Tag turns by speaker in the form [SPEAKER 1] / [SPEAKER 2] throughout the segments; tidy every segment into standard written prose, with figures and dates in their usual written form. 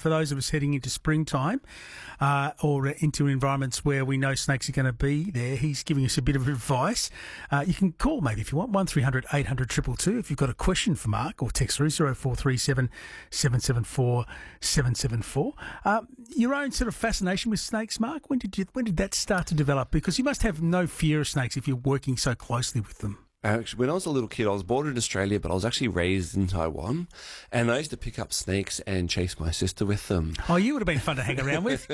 [SPEAKER 1] For those of us heading into springtime or into environments where we know snakes are going to be there, he's giving us a bit of advice. You can call maybe if you want, 1300 800 222 if you've got a question for Mark, or text through 0437 774 774. Your own sort of fascination with snakes, Mark, when did that start to develop? Because you must have no fear of snakes if you're working so closely with them.
[SPEAKER 2] Actually, when I was a little kid, I was born in Australia, but I was actually raised in Taiwan, and I used to pick up snakes and chase my sister with them.
[SPEAKER 1] Oh, you would have been fun to hang around with.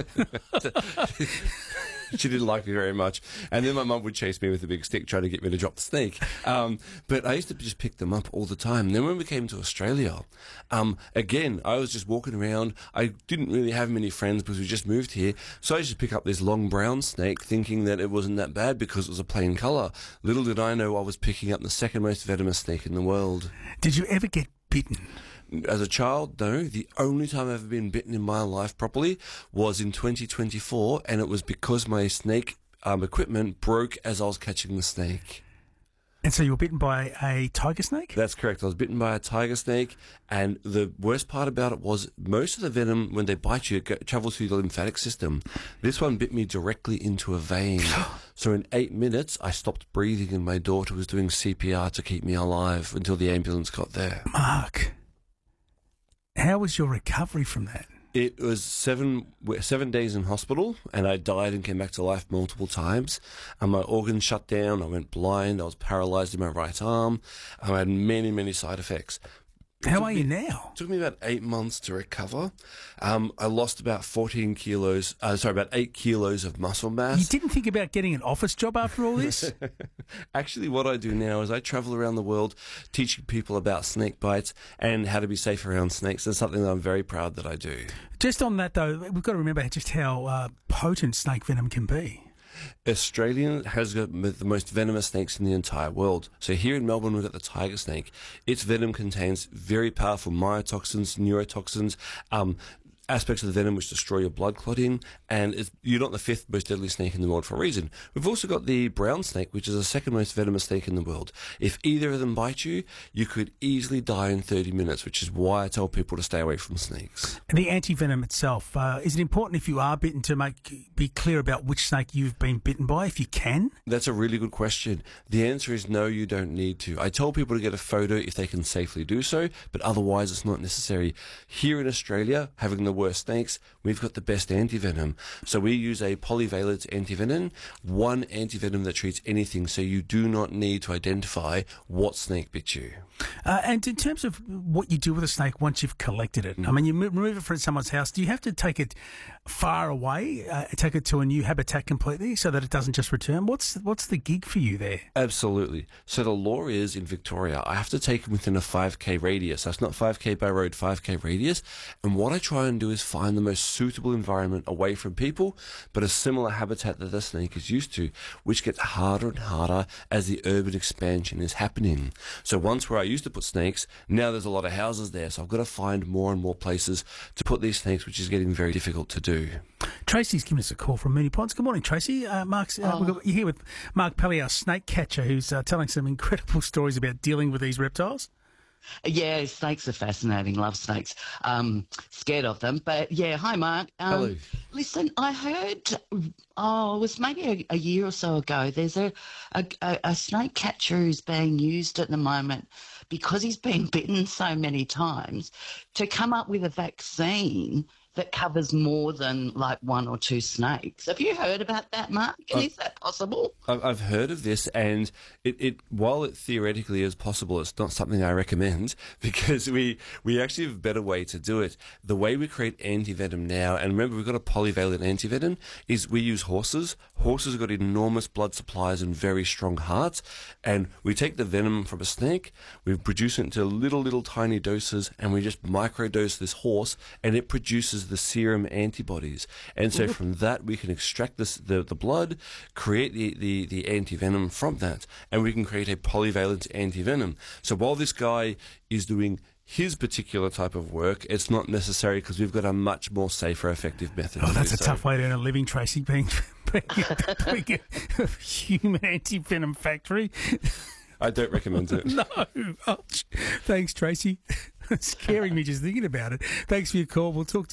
[SPEAKER 2] She didn't like me very much, and then my mum would chase me with a big stick trying to get me to drop the snake. But I used to just pick them up all the time. And then when we came to Australia, again, I was just walking around. I didn't really have many friends because we just moved here, so I used to pick up this long brown snake thinking that it wasn't that bad because it was a plain colour. Little did I know I was picking up the second most venomous snake in the world.
[SPEAKER 1] Did you ever get bitten?
[SPEAKER 2] As a child, no. The only time I've ever been bitten in my life properly was in 2024, and it was because my snake equipment broke as I was catching the snake.
[SPEAKER 1] And so you were bitten by a tiger snake?
[SPEAKER 2] That's correct. I was bitten by a tiger snake, and the worst part about it was most of the venom, when they bite you, it travels through the lymphatic system. This one bit me directly into a vein. So in 8 minutes, I stopped breathing, and my daughter was doing CPR to keep me alive until the ambulance got there.
[SPEAKER 1] Mark, how was your recovery from that?
[SPEAKER 2] It was 7 days in hospital, and I died and came back to life multiple times. And my organs shut down. I went blind. I was paralysed in my right arm. I had many, many side effects.
[SPEAKER 1] How are you now?
[SPEAKER 2] It took me about 8 months to recover. I lost about 8 kilos of muscle mass.
[SPEAKER 1] You didn't think about getting an office job after all this?
[SPEAKER 2] Actually, what I do now is I travel around the world teaching people about snake bites and how to be safe around snakes. That's something that I'm very proud that I do. Just
[SPEAKER 1] on that, though, we've got to remember just how potent snake venom can be.
[SPEAKER 2] Australia has got the most venomous snakes in the entire world. So here in Melbourne, we've got the tiger snake. Its venom contains very powerful mycotoxins, neurotoxins, aspects of the venom which destroy your blood clotting, and you're not the 5th most deadly snake in the world for a reason. We've also got the brown snake, which is the 2nd most venomous snake in the world. If either of them bite you, you could easily die in 30 minutes, which is why I tell people to stay away from snakes.
[SPEAKER 1] And the anti-venom itself, is it important if you are bitten to be clear about which snake you've been bitten by, if you can?
[SPEAKER 2] That's a really good question. The answer is no, you don't need to. I tell people to get a photo if they can safely do so, but otherwise it's not necessary. Here in Australia, having the worst snakes, we've got the best antivenom. So we use a polyvalent antivenom, one antivenom that treats anything, so you do not need to identify what snake bit you.
[SPEAKER 1] And in terms of what you do with a snake once you've collected it, I mean, you remove it from someone's house, do you have to take it far away, take it to a new habitat completely so that it doesn't just return? What's the gig for you there?
[SPEAKER 2] Absolutely. So the law is, in Victoria, I have to take them within a 5k radius. That's not 5k by road, 5k radius. And what I try and do is find the most suitable environment away from people, but a similar habitat that the snake is used to, which gets harder and harder as the urban expansion is happening. So once where I used to put snakes, now there's a lot of houses there, so I've got to find more and more places to put these snakes, which is getting very difficult to do.
[SPEAKER 1] Tracy's giving us a call from Moonee Ponds. Good morning, Tracy. You're here with Mark Pelly, our snake catcher, who's telling some incredible stories about dealing with these reptiles.
[SPEAKER 3] Yeah, snakes are fascinating. Love snakes. Scared of them. But yeah, hi, Mark.
[SPEAKER 2] Hello.
[SPEAKER 3] Listen, I heard, it was maybe a year or so ago, there's a snake catcher who's being used at the moment because he's been bitten so many times to come up with a vaccine that covers more than like 1 or 2 snakes. Have you heard about that, Mark? Is that possible?
[SPEAKER 2] I've heard of this, and while it theoretically is possible, it's not something I recommend because we actually have a better way to do it. The way we create antivenom now, and remember we've got a polyvalent antivenom, is we use horses. Horses have got enormous blood supplies and very strong hearts, and we take the venom from a snake, we produce it into little tiny doses, and we just microdose this horse, and it produces the serum antibodies. And so from that we can extract the blood, create the antivenom from that, and we can create a polyvalent antivenom. So while this guy is doing his particular type of work, it's not necessary because we've got a much more safer, effective method.
[SPEAKER 1] Oh, that's a tough way to earn a living, Tracy, being a human antivenom factory.
[SPEAKER 2] I don't recommend it.
[SPEAKER 1] No. Oh, thanks, Tracy. It's scaring me just thinking about it. Thanks for your call. We'll talk to you.